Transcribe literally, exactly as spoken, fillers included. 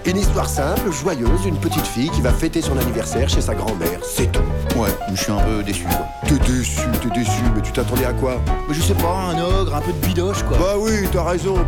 Une histoire simple, joyeuse, une petite fille qui va fêter son anniversaire chez sa grand-mère, c'est tout. Ouais, je suis un peu déçu, quoi. T'es déçu, t'es déçu, mais tu t'attendais à quoi? Mais je sais pas, un ogre, un peu de bidoche, quoi. Bah oui, t'as raison.